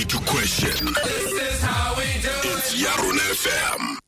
to question. This is how we do it. It's Yarun FM.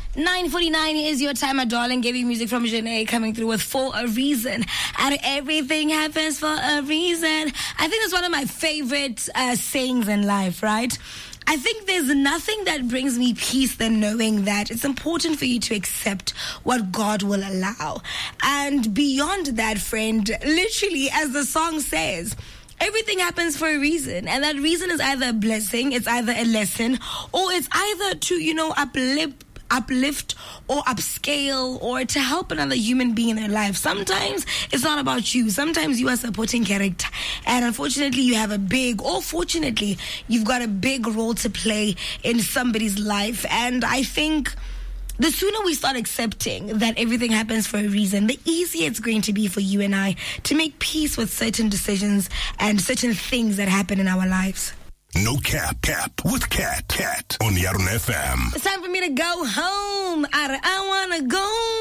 9:49 is your time, my darling. Giving music from Janae coming through with For a Reason. And everything happens for a reason. I think that's one of my favorite sayings in life, right? I think there's nothing that brings me peace than knowing that it's important for you to accept what God will allow. And beyond that, friend, literally, as the song says, everything happens for a reason. And that reason is either a blessing, it's either a lesson, or it's either to, uplift or upscale or to help another human being in their life. Sometimes it's not about you. Sometimes you are supporting character. And unfortunately, you have fortunately, you've got a big role to play in somebody's life. And I think the sooner we start accepting that everything happens for a reason, the easier it's going to be for you and I to make peace with certain decisions and certain things that happen in our lives. No cap with Cat on Yarun FM. It's time for me to go home. I want to go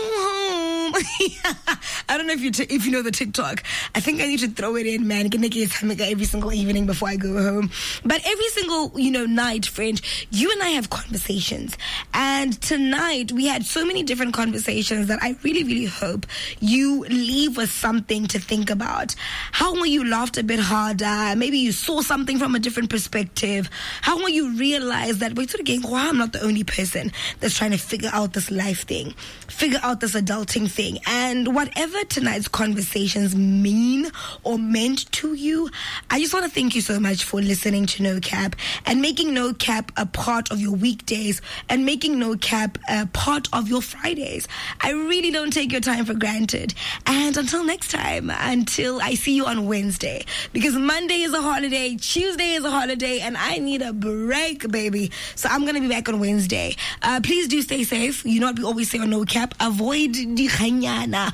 home. I don't know if you know the TikTok. I think I need to throw it in, man. Every single evening before I go home. But every single, night, friend, you and I have conversations. And tonight, we had so many different conversations that I really, really hope you leave with something to think about. How when you laughed a bit harder, maybe you saw something from a different perspective. How will you realize that I'm not the only person that's trying to figure out this life thing, figure out this adulting thing. And whatever tonight's conversations mean or meant to you, I just want to thank you so much for listening to No Cap and making No Cap a part of your weekdays and making No Cap a part of your Fridays. I really don't take your time for granted. And until next time, until I see you on Wednesday, because Monday is a holiday, Tuesday is a holiday, and I need a break, baby. So I'm going to be back on Wednesday. Please do stay safe. You know what we always say on No Cap? Avoid di khanyana.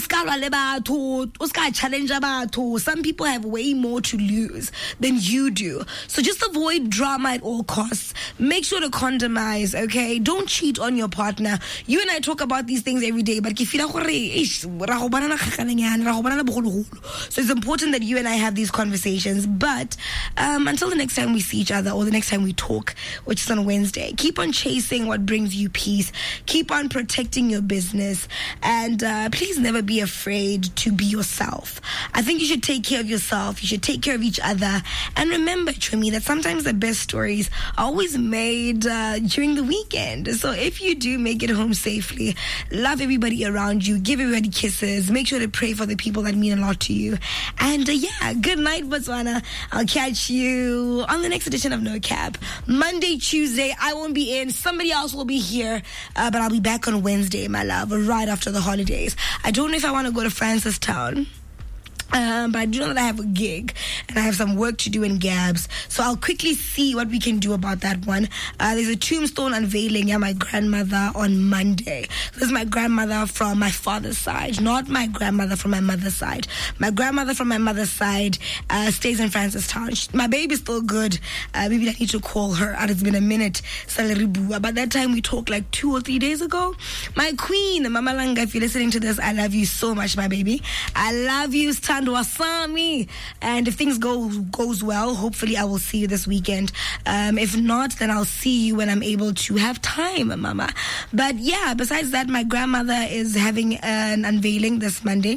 Challenge. Some people have way more to lose than you do. So just avoid drama at all costs. Make sure to condomize, okay? Don't cheat on your partner. You and I talk about these things every day, but so it's important that you and I have these conversations. But until the next time we see each other or the next time we talk, which is on Wednesday, keep on chasing what brings you peace. Keep on protecting your business. And please never be afraid to be yourself. I think you should take care of yourself. You should take care of each other. And remember, Trimi, that sometimes the best stories are always made during the weekend. So if you do make it home safely, love everybody around you, give everybody kisses, make sure to pray for the people that mean a lot to you. And good night, Botswana. I'll catch you on the next edition of No Cap. Monday, Tuesday, I won't be in. Somebody else will be here. But I'll be back on Wednesday, my love, right after the holidays. I don't know if I want to go to Francistown. But I do know that I have a gig and I have some work to do in Gabs. So I'll quickly see what we can do about that one. There's a tombstone unveiling at my grandmother on Monday. This is my grandmother from my father's side, not my grandmother from my mother's side. My grandmother from my mother's side stays in Francistown. My baby's still good. Maybe I need to call her. It's been a minute. But that time we talked like 2 or 3 days ago. My queen, Mama Langa, if you're listening to this, I love you so much, my baby. I love you, Wasami. And if things goes well, hopefully I will see you this weekend. If not, then I'll see you when I'm able to have time, Mama. But besides that, my grandmother is having an unveiling this Monday.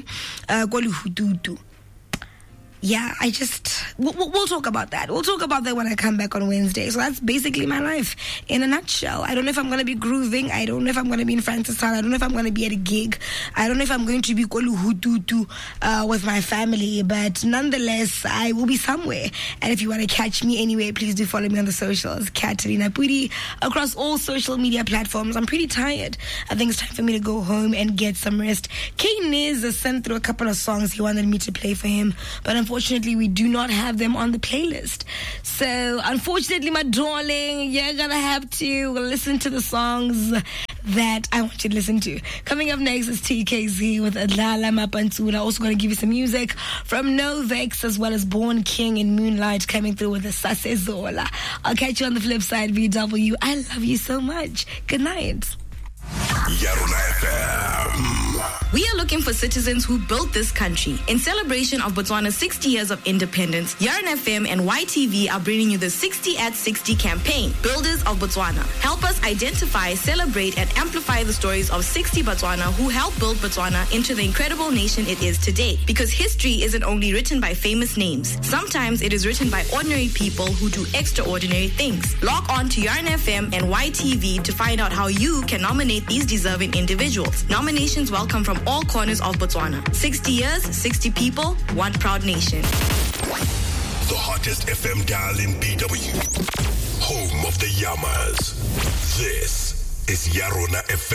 We'll talk about that. We'll talk about that when I come back on Wednesday. So that's basically my life in a nutshell. I don't know if I'm going to be grooving. I don't know if I'm going to be in Francistown. I don't know if I'm going to be at a gig. I don't know if I'm going to be with my family. But nonetheless, I will be somewhere. And if you want to catch me anyway, please do follow me on the socials. Katerina Puri across all social media platforms. I'm pretty tired. I think it's time for me to go home and get some rest. K-Niz has sent through a couple of songs he wanted me to play for him. But unfortunately, we do not have them on the playlist. So, unfortunately, my darling, you're going to have to listen to the songs that I want you to listen to. Coming up next is TKZ with Adlala Mapantsula. Also going to give you some music from Novex as well as Born King and Moonlight coming through with the Sasezola. I'll catch you on the flip side, VW. I love you so much. Good night. Yarun FM. We are looking for citizens who built this country. In celebration of Botswana's 60 years of independence, Yaron FM and YTV are bringing you the 60 at 60 campaign, Builders of Botswana. Help us identify, celebrate, and amplify the stories of 60 Botswana who helped build Botswana into the incredible nation it is today. Because history isn't only written by famous names. Sometimes it is written by ordinary people who do extraordinary things. Log on to Yaron FM and YTV to find out how you can nominate these deserving individuals. Nominations welcome from all corners of Botswana. 60 years, 60 people, one proud nation. The hottest FM dial in BW. Home of the Yamas. This is Yarona FM.